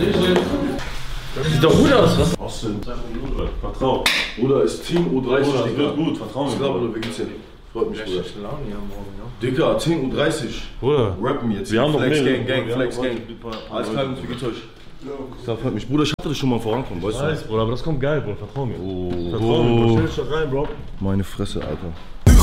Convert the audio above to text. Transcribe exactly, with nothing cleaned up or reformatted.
Sieht doch gut aus, was? Austin, vertrau. Bruder, ist Team U dreißig. Bruder, das wird gut, vertrau mir. Ich glaube, du wirklich freut mich, Bruder. Laune hier morgen, ja. Dicker, Team U dreißig. Bruder, rappen jetzt. wir haben noch Flex mehrere. Gang, Gang, Wir Flex haben Gang. noch Alles klar, wie geht's euch? Das freut mich. Bruder, ich hatte das schon mal vorankommen, weißt du? Weiß, Bruder, aber das kommt geil, Bruder, vertrau mir. Oh, Vertrau mir, Bruder. Stell dich doch rein, Bro. Meine Fresse, Alter.